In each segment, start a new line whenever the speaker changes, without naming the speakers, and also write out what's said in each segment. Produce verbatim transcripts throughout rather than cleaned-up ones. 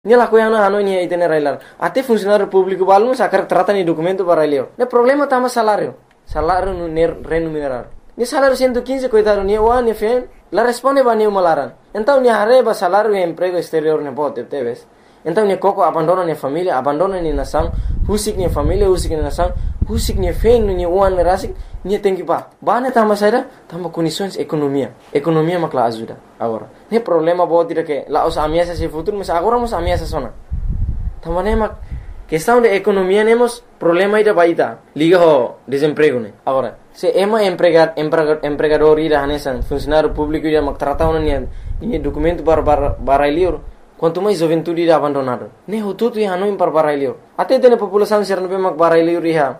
Nia lakoyana hano nia itene railar. Até funcionário público balmo sakar trata ni documento para raileo. Ne problema tama salário. Salário no remunerado. Ni salário cento e quinze coitado nia wa ni fen. La responde ba ni malaran. Então nia areba salário e emprego exterior ne bote teves. Então nia koko abandona ni família, abandona ni nação, husik ni família, husik ni nação, husik ni fen ni uan rasik, ni tengi ba. Ba ne tama saira, tama condições economia. Economia makla ajuda agora. Ne problema bo tira que lá os ameaças se futuro, mas agora mos ameaças sona. Tama ne mak questão de economia nemos problema ida baita. Liga ho desemprego ne. Agora, se ema empregar empregador ida hanesan funcionário público ida mak trata ni ni documento para para lior. Quanto mais juventude ida abandonado. Ne ho tudo ia no impar para lior. Até tem população ser no mak para lior ia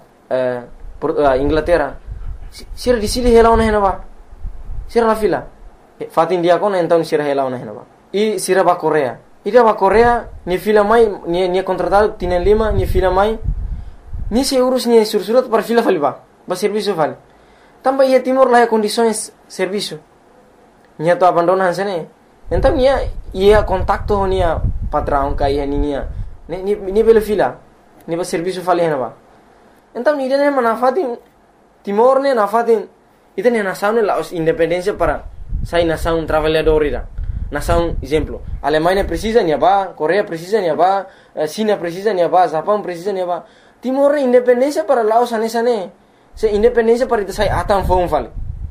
Inglaterra. Sira di sini hela ona henaba. Sira la fila. Fat India kon então sira hela ona henaba. I sira ba Korea. Ida ba Korea ni fila mai ni ni contratado tienen lima ni fila mai. Ni se urus ni sursurat para fila faliba. Ba serviço fal. Tamba ia Timor lá condições serviço. Nia to abandonan sene. Então nia ia contacto nia patrão ka ia nia. Ni ni bele fila. Ni ba serviço fali henaba. Então ni dene manafatin Timor ne nafatin itene nação ne laos independência para sai nação trabalhador ira. Nação exemplo. Alemanha precisa nia ba, Coreia precisa nia ba, China precisa nia ba, Japão precisa nia ba. Timor ne independência para laos anesa ne. Se independência para ita sai atan fon fale.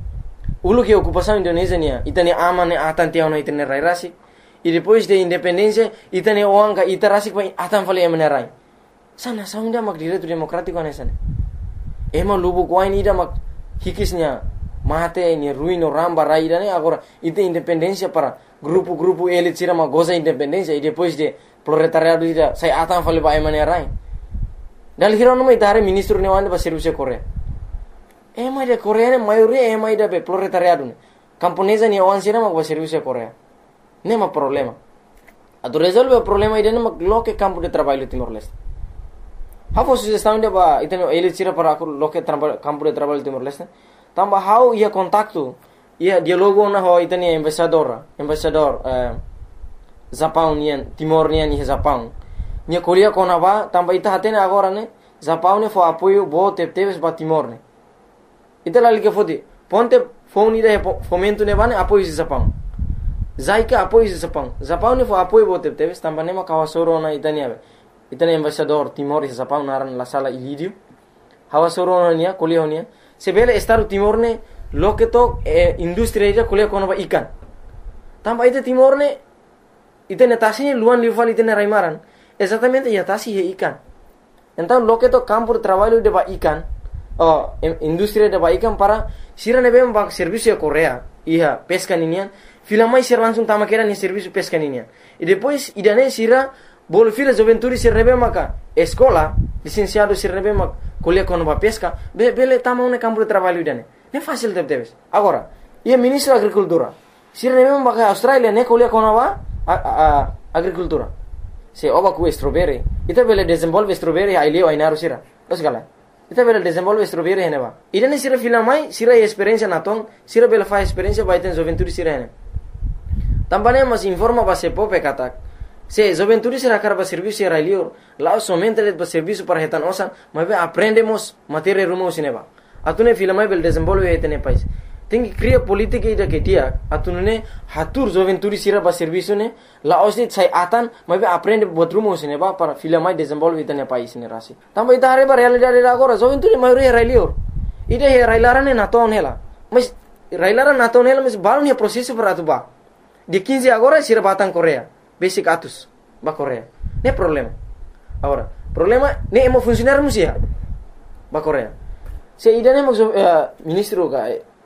Ulu que ocupação Indonésia nia, itene ama ne atan tiao na itene rai rasi. E depois de independência itene oanga ita rasi pa atan fale emene rai. Sa nação ida mak direito democrático anesa ne. Ema lubu kuain ida mak hikisnya mate ni ruino ramba raida ne agora ite independência para grupo-grupo elit sira ma goza independência e depois de proletariado ida sai atan fale ba emane rai. Dal hirono mai tare ministro ne wande ba serviço Coreia. Ema de Coreia ne maioria ema ida be proletariado ne. Camponesa ni wan sira ma ba serviço Coreia. Ne ma problema. Ado resolve o problema ida ne ma loke campo de trabalho Timor-Leste. How sugestão de ba iteno elit sira para loke campo de trabalho Timor-Leste. Tamba how ia contacto ia dialogo na ho itani embaixador embaixador eh, Japão nian Timor nian ni Japão nia kolia kona ba tamba ita hatene agora ne Japão ne fo apoio bo teves ba Timor ne ita lali ke fodi ponte phone ida fomento ne bane apoio de Japão zaika apoio de Japão Japão ne fo apoio bo teves tamba ne ma kawasoro na itani ave itani embaixador Timor e Japão naran la sala ilidio hawasoro na nia kolia nia sebele estado Timor ne lo que to eh, industria ida kuliah kono ba ikan. Tamba ite Timor ne ite netasi luan liufal ite raimaran. Exatamente ya tasi he ikan. Então lo que to campo de trabalho de ba ikan, oh, industria de ba ikan para sira ne bem ba serviço Coreia. Ia pesca ninian, fila mai sira langsung tama kera ni serviço pesca ninian. E depois idane sira bol fila juventude sira ne bem maka escola, licenciado sira ne bem maka kuliah kono ba pesca, be bele tama un campo de trabalho idane. Ne fácil de teves. Agora, ia ministro da agricultura. Se remember baka Australia ne kuliah kono ba agricultura. Se oba ku strawberry, ita bele desenvolve strawberry ai leo ai naru sira. Os gala. Ita bele desenvolve strawberry hene ba. Ida ne sira fila mai, sira experiência na tong, sira bele fa experiência ba iten juventude sira hene. Também mas informa ba se pope katak. Se juventude sira karba serviço era leo, lá somente le ba serviço para retan osan, mas aprendemos matéria rumo sineba. Atune fila mai bel desenvolve etene país. Tem que criar política ida que dia atune hatur juventude sira ba serviço ne la osni sai atan mai aprende botrumo sine ba para fila mai desenvolve etene país ne rasi. Tamba ida are ba realidade agora juventude mai re railior. Ida he railaran ne naton hela. Mas railaran naton hela mas balon he processo para atu ba. De quinze agora sira batan Coreia. Basic atus ba Coreia. Ne problema. Agora, problema ne emo funcionar musia ba Coreia. Se idane mo uh, ministro ka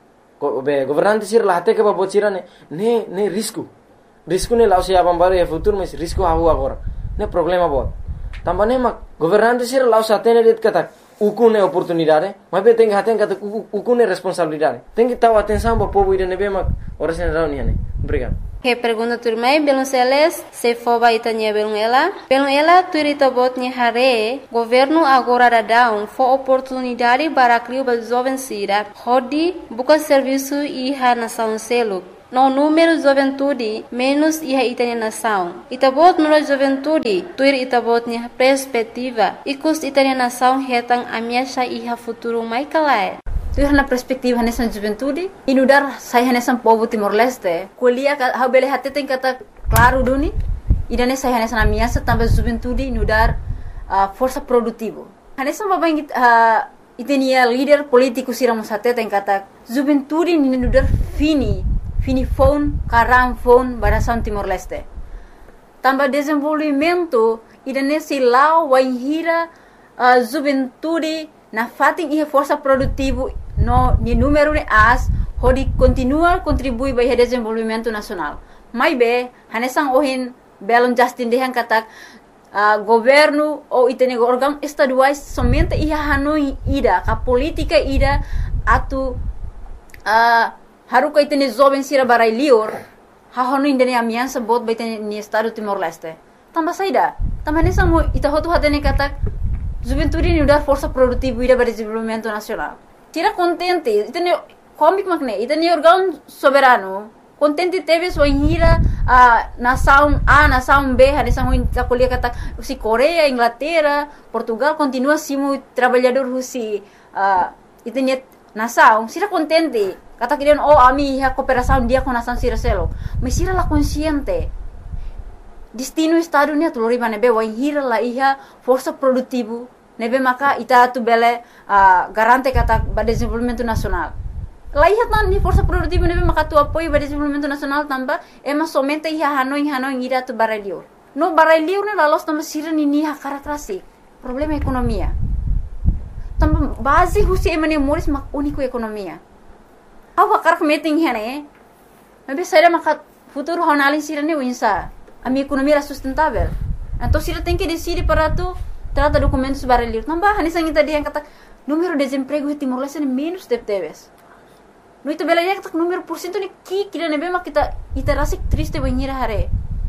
be governante sir lahate ke ba bocira ne ne ne risco risco ne lausia bambare e futuro mas risco hahu agora ne problema bot tambane ma governante sir lausa tene det kata uku ne oportunidade mas be tem haten kata uku ne responsabilidade tem que taw atenção ba povo idane be ma orasen rauni ne obrigado.
Que pergunta turmai belum seles se foba itanya belum ela belum ela turita botnya hare governo agora dadão fo oportunidade para criar ba jovem sira hodi buka serviço e ha nação selo no número juventude menos iha itanya nação. Itabot número juventude tuir itabotnya perspectiva ikus itanya nação hetang amiasha iha futuro mai kalai.
Tuir na perspectiva nessa juventude inudar sai nessa povo Timor-Leste kuliah ha bele hatte tem kata claro duni idane sai nessa amiasha também juventude inudar uh, força produtivo. Nessa babang uh, itenia líder político siramos hatte tem kata juventude inudar fini fini phone karam phone barasan Timor-Leste. Tambah desenvolvimento idane silau waihira uh, juventude na fating iha força produtivo no ni número de as hodi continua contribui para o desenvolvimento nacional. Mai be hanesang ohin belon Justin dehan katak uh, governo ou itene órgão estaduais somente iha hanoi ida ka política ida atu uh, haruka itene jovem sira barai lior ha hanoi indene amiança bot baitene ni estado Timor-Leste. Tambah saida, tambah hanesang mo ita hotu hatene katak juventude ni udar força produtiva ida para desenvolvimento nacional. Tira contente, itene comic makne, itene órgão soberano, contente teve sua hira a nação A, nação B, hanesang mo kakulia katak si Coreia, Inglaterra, Portugal continua simo trabalhador husi uh, itene nação, sira contente. Kata kirian oh ami ha cooperação dia com nação sira selo. Mas sira la consciente. Destino estado ni atulori bane be wa hira la iha força produtivo nebe maka ita tu bele uh, garante kata ba desenvolvimento nacional. La iha tan ni força produtivo nebe maka tu apoio ba desenvolvimento nacional tamba ema somente iha hanoi hanoi ira tu baralior. No baralior ne la los tamba sira ni ni ha karakrasi. Problema economia. Tamba base husi emane moris mak único economia. Au hakar meeting hene. Nebe saira maka futuro honalin sira ni winsa. A minha economia era sustentável. Então, se ela tem que decidir para tu, trata documentos baralhos. Não vai, nessa gente dia kata número de desemprego em Timor-Leste é menos de teves. No itu bela dia kata número por cento ni ki kira nebe mak kita ita rasik triste banhira hare.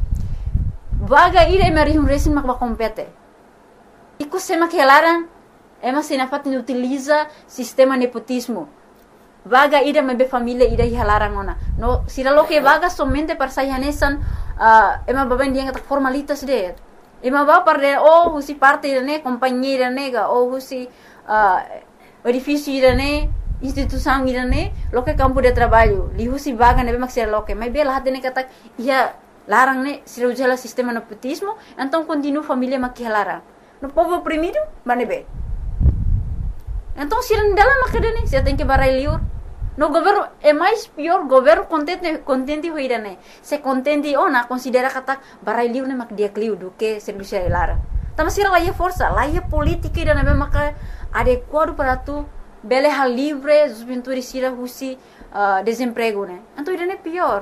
Vaga ira mari um resin mak ba compete. Iku sema que elaran, ema sinafat ni utiliza sistema nepotismo. Vaga ida mebe família ida hilaran ona. No, sira lo que vaga somente para sayanesan uh, ema baben dia kata formalitas de. Ema ba para oh husi parte ne companhia nega oh husi uh, edifício ne instituição ne lo que campo de trabalho. Li husi vaga nebe mak sira lo que. Mas bela hatene kata ia larang ne sira ujala sistema nepotismo, então continua família mak hilaran. No povo oprimido, banebe. Então sira ndala mak dene, sira tem que barai liur. No governo é mais pior, governo contente contente hoirane. Se contente ona considera kata barai liu ne mak dia kliu do que serviço lara. Tama sira lá força, lá é política ida na maka adequado para tu bele hal livre, juventude sira husi uh, desemprego ne. Então ida ne pior.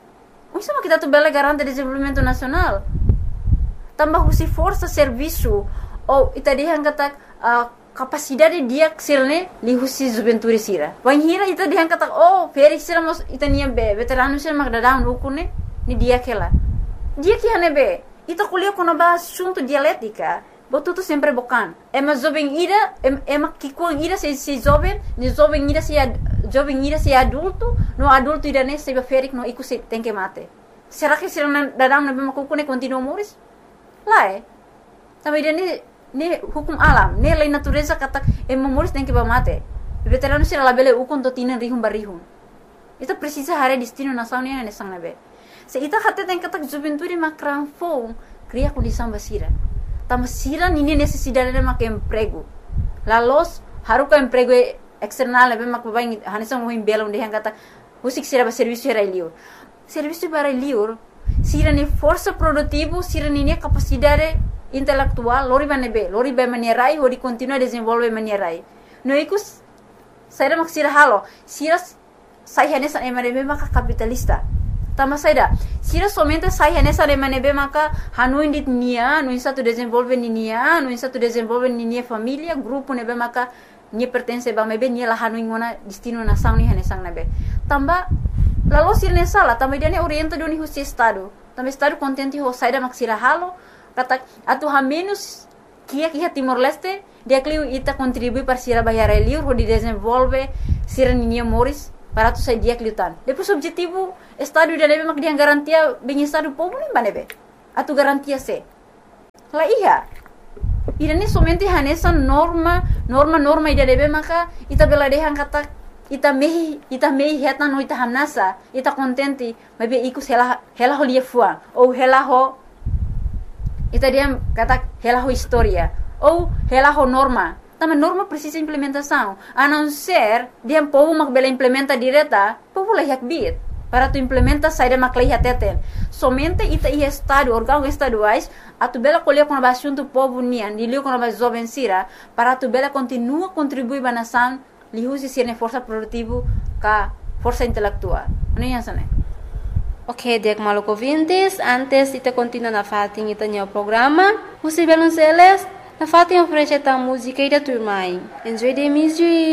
O sama kita tu bele garante desenvolvimento nacional. Tambah husi força serviço ou ita dia kata uh, capacidade dia sirne li husi juventude sira. Wan hira ita dia kata oh feri sira mos ita nia be veterano sira magdadang ukune ni dia kela. Dia que hane be ita kuliah kono ba assunto dialética. Botuto sempre bocan. Ema jovem ira ema kiko ira se se jovem, ni jovem ira se jovem ira se adulto, no adulto ira ne se ferik no iku se tem que mate. Será que sira dadang na be makukune continua moris? Lá é. Também ira ne ne hukum alam, ne lei natureza kata emomoris tem que ba mate. Veterano sira labele ukon to tinan rihum barihum. Ita precisa hare destino nação ne ne sang nabe. Se ita hatte tem kata juventude makran fo cria condição basira. Tama sira nini necessidade de mak emprego. La los haruka emprego external be mak babai hanisang mo imbela onde hang kata husik sira ba serviço era liur. Serviço para liur sira ni força produtivo, sira ni capacidade intelectual, lori banebe, lori ba manierai, hori continua desenvolve manierai. No ikus saira mak sira halo, sira sai hanesa emanebe maka capitalista. Tama saida, sira somente sai hanesa emanebe maka hanu indit nia, no insa tu desenvolve ni nia, no insa tu desenvolve ni nia família, grupo nebe maka ni pertence ba mebe ni la hanu ingona destino nação ni hanesang nebe. Tamba lalu sira nesala, tamba dia ne orienta do ni husi estado. Tamba estado contente ho saida mak sira halo. Kata atu ha menos kia kia Timor-Leste dia kliu ita contribui para sira bayar liur ho di desenvolve sira ninia moris para tu sai dia kliutan. Depois objetivo estado da nebe mak dia garantia bem estado povo nem banebe. Atu garantia se. Lah iya. Irani somente hanesa norma norma norma ida debe maka ita bela dehan kata ita mehi ita mehi heta no ita hamnasa ita contenti mabe ikus hela hela ho lia fuang ou hela ho ita dia kata hela ho historia ou hela ho norma. Tama norma precisa implementação. A não ser dia povo mak bela implementa direta, povo lah yak bit. Para tu implementa saída macleia teten. Somente ita i estado, órgão estaduais, a tu bela colher com a assunto povo nian, de liu com a jovem sira, para tu bela continua contribuir para a nação, li usi sirne força produtivo ka força intelectual. Não é assim, né?
Ok, dek maluco vintes, antes ita continua na fatin ita nyo programa, usi belun seles, na fatin oferece ta música ida turmai. Enjoy the music.